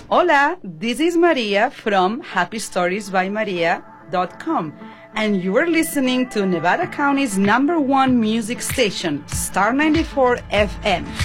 Hola, this is Maria from happystoriesbymaria.com, and you are listening to Nevada County's #1 music station, Star 94 FM.